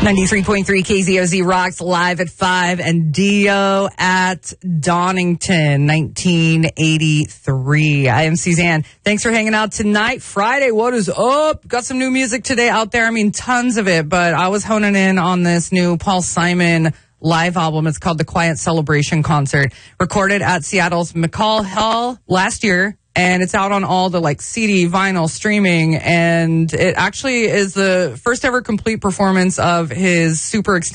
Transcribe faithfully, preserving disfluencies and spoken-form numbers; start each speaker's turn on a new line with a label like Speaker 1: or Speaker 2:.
Speaker 1: ninety-three point three K Z O Z rocks live at five and Dio at Donington, nineteen eighty-three. I am Suzanne. Thanks for hanging out tonight. Friday, what is up? Got some new music today out there. I mean, tons of it, but I was honing in on this new Paul Simon live album. It's called The Quiet Celebration Concert, recorded at Seattle's McCall Hall last year. And it's out on all the like C D, vinyl, streaming. And it actually is the first ever complete performance of his super extended